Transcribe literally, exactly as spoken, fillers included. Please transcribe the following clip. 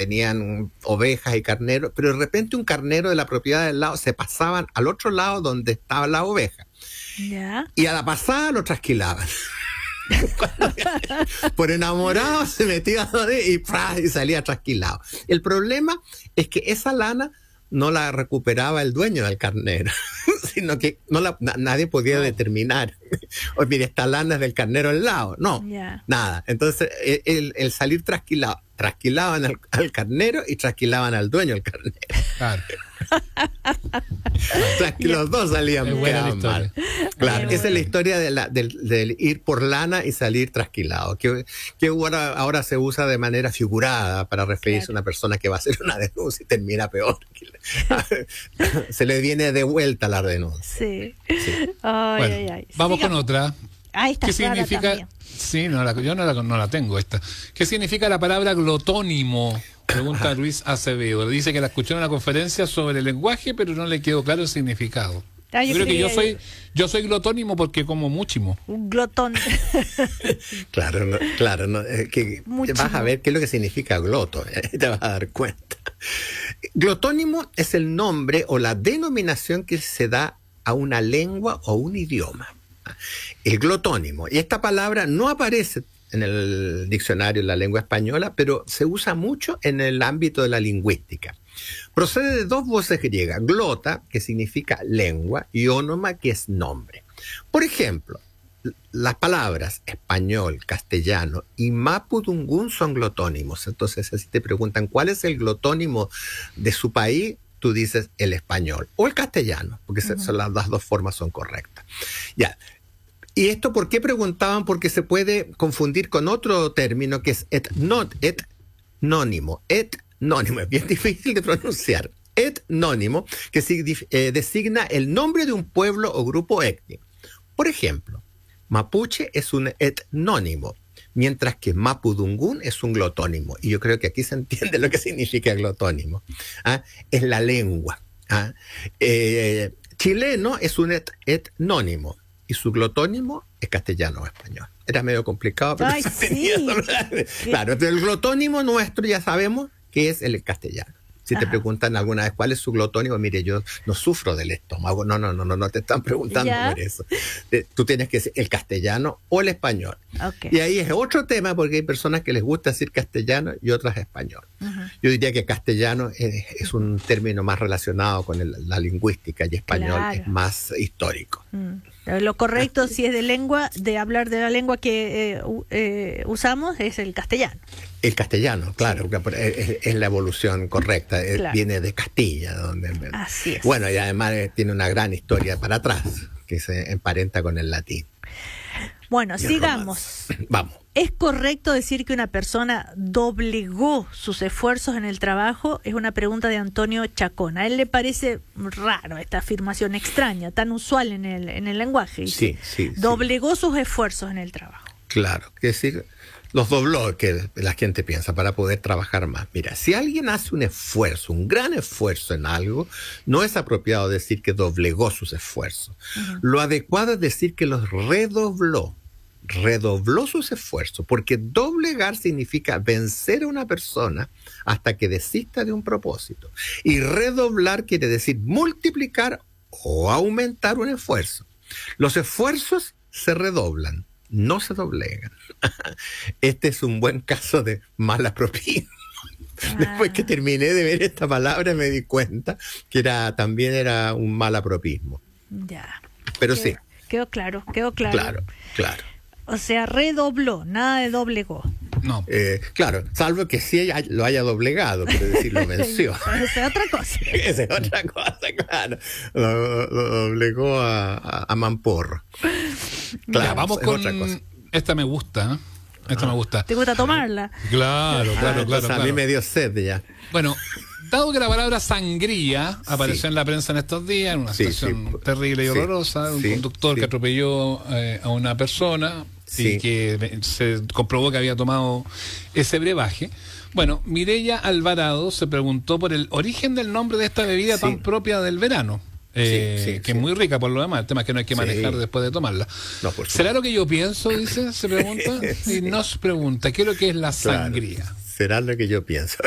tenían ovejas y carneros, pero de repente un carnero de la propiedad del lado se pasaban al otro lado donde estaba la oveja. Ya. Y a la pasada lo trasquilaban. Por enamorado se metía y, ¡pra! Y salía trasquilado. El problema es que esa lana no la recuperaba el dueño del carnero, sino que no la, na, nadie podía oh. determinar. Oye, mire, esta lana es del carnero al lado. No, yeah. nada. Entonces, el, el salir trasquilado, trasquilaban al, al carnero y trasquilaban al dueño del carnero. Claro. Los dos salían mal. Claro, esa es la historia de la, del, del ir por lana y salir trasquilado, que, que ahora, ahora se usa de manera figurada para referirse claro. a una persona que va a hacer una denuncia y termina peor. Se le viene de vuelta la denuncia. Sí. sí. Ay, bueno, ay, ay. Vamos Siga. con otra. Ah, esta ¿Qué significa? Sí, no la, yo no la, no la tengo esta. ¿Qué significa la palabra glotónimo? Pregunta Luis Acevedo. Dice que la escuchó en una conferencia sobre el lenguaje, pero no le quedó claro el significado. Ah, yo, yo creo que yo soy yo soy glotónimo porque como muchísimo. Un glotón. Claro, no, claro, no, eh, que vas a ver qué es lo que significa gloto, eh, te vas a dar cuenta. Glotónimo es el nombre o la denominación que se da a una lengua o un idioma. El glotónimo. Y esta palabra no aparece en el diccionario de la lengua española, pero se usa mucho en el ámbito de la lingüística. Procede de dos voces griegas, glota, que significa lengua, y ónoma, que es nombre. Por ejemplo, las palabras español, castellano y mapudungún son glotónimos. Entonces, si te preguntan cuál es el glotónimo de su país, tú dices el español o el castellano, porque uh-huh. son las, las dos formas son correctas. Ya. ¿Y esto por qué preguntaban? Porque se puede confundir con otro término que es etnot, etnónimo. Etnónimo, es bien difícil de pronunciar. Etnónimo, que eh, designa el nombre de un pueblo o grupo étnico. Por ejemplo, mapuche es un etnónimo, mientras que mapudungún es un glotónimo. Y yo creo que aquí se entiende lo que significa glotónimo. ¿Ah? Es la lengua. ¿Ah? Eh, chileno es un et, etnónimo. Y su glotónimo es castellano o español. Era medio complicado, pero Ay, se sí. tenía. Claro, entonces el glotónimo nuestro ya sabemos que es el castellano. Si Ajá. te preguntan alguna vez cuál es su glotónimo, mire, yo no sufro del estómago. No, no, no, no, no te están preguntando ¿Ya? por eso. Eh, tú tienes que decir el castellano o el español. Okay. Y ahí es otro tema porque hay personas que les gusta decir castellano y otras español. Uh-huh. Yo diría que castellano es, es un término más relacionado con el, la lingüística y español claro. es más histórico. Mm. Lo correcto, si es de lengua, de hablar de la lengua que eh, eh, usamos, es el castellano. El castellano, claro, sí. es, es la evolución correcta, claro. viene de Castilla. Donde, Así es. Bueno, y además tiene una gran historia para atrás, que se emparenta con el latín. Bueno, sigamos. Vamos. ¿Es correcto decir que una persona doblegó sus esfuerzos en el trabajo? Es una pregunta de Antonio Chacón. A él le parece raro esta afirmación extraña, tan usual en el, en el lenguaje. Sí, sí. Doblegó sí. sus esfuerzos en el trabajo. Claro, es decir, los dobló, que la gente piensa, para poder trabajar más. Mira, si alguien hace un esfuerzo, un gran esfuerzo en algo, no es apropiado decir que doblegó sus esfuerzos. Uh-huh. Lo adecuado es decir que los redobló. redobló sus esfuerzos, porque doblegar significa vencer a una persona hasta que desista de un propósito. Y redoblar quiere decir multiplicar o aumentar un esfuerzo. Los esfuerzos se redoblan, no se doblegan. Este es un buen caso de malapropismo. Ah. Después que terminé de ver esta palabra me di cuenta que era también era un malapropismo. Ya. Pero quedó, sí. Quedó claro, quedó claro. Claro, claro. O sea, redobló, nada de doblegó. No. Eh, claro, salvo que sí haya, lo haya doblegado, pero decir, lo venció. Esa es otra cosa. Esa es otra cosa, claro. Lo, lo doblegó a, a, a mamporro. Claro, ya, vamos con otra cosa. Esta me gusta, ¿eh? Esta ah. me gusta. ¿Te gusta tomarla? Claro, claro, ah, claro, claro. A mí me dio sed ya. Bueno, dado que la palabra sangría apareció sí. en la prensa en estos días, en una sí, situación sí. terrible y horrorosa, sí. un conductor sí. que atropelló eh, a una persona sí. y que se comprobó que había tomado ese brebaje. Bueno, Mireya Alvarado se preguntó por el origen del nombre de esta bebida sí. tan propia del verano. Eh, sí, sí, que sí. es muy rica por lo demás, el tema es que no hay que manejar sí. después de tomarla. No, por ¿Será lo que yo pienso? Dice, se pregunta. sí. Y nos pregunta, ¿qué es lo que es la sangría? Claro, será lo que yo pienso.